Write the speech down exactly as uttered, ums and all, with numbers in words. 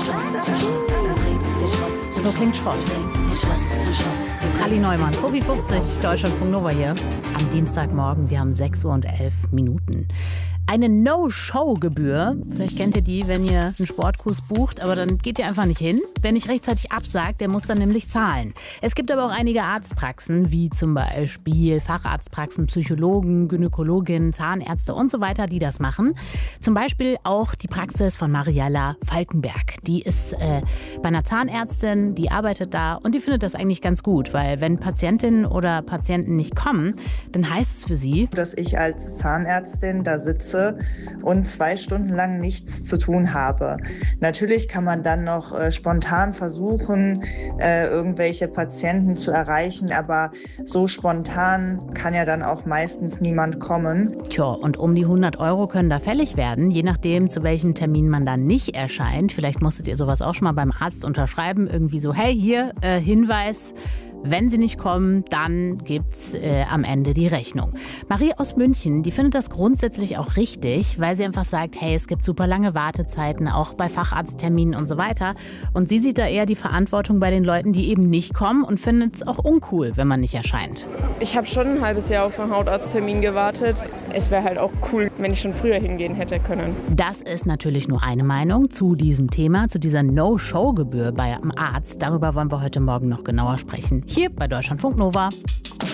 So klingt Schrott. Ali Neumann, Fobi fünfzig, Deutschlandfunk Nova hier. Am Dienstagmorgen, wir haben sechs Uhr und elf Minuten. Eine No-Show-Gebühr, vielleicht kennt ihr die, wenn ihr einen Sportkurs bucht, aber dann geht ihr einfach nicht hin. Wer nicht rechtzeitig absagt, der muss dann nämlich zahlen. Es gibt aber auch einige Arztpraxen, wie zum Beispiel Facharztpraxen, Psychologen, Gynäkologinnen, Zahnärzte und so weiter, die das machen. Zum Beispiel auch die Praxis von Mariella Falkenberg. Die ist äh, bei einer Zahnärztin, die arbeitet da und die findet das eigentlich ganz gut, weil wenn Patientinnen oder Patienten nicht kommen, dann heißt es für sie, dass ich als Zahnärztin da sitze und zwei Stunden lang nichts zu tun habe. Natürlich kann man dann noch äh, spontan versuchen, äh, irgendwelche Patienten zu erreichen, aber so spontan kann ja dann auch meistens niemand kommen. Tja, und um die hundert Euro können da fällig werden, je nachdem, zu welchem Termin man dann nicht erscheint. Vielleicht musstet ihr sowas auch schon mal beim Arzt unterschreiben, irgendwie so, hey, hier, äh, Hinweis, wenn sie nicht kommen, dann gibt's äh, am Ende die Rechnung. Marie aus München, die findet das grundsätzlich auch richtig, weil sie einfach sagt, hey, es gibt super lange Wartezeiten, auch bei Facharztterminen und so weiter. Und sie sieht da eher die Verantwortung bei den Leuten, die eben nicht kommen und findet es auch uncool, wenn man nicht erscheint. Ich habe schon ein halbes Jahr auf einen Hautarzttermin gewartet. Es wäre halt auch cool, wenn ich schon früher hingehen hätte können. Das ist natürlich nur eine Meinung zu diesem Thema, zu dieser No-Show-Gebühr beim Arzt. Darüber wollen wir heute Morgen noch genauer sprechen. Hier bei Deutschlandfunk Nova.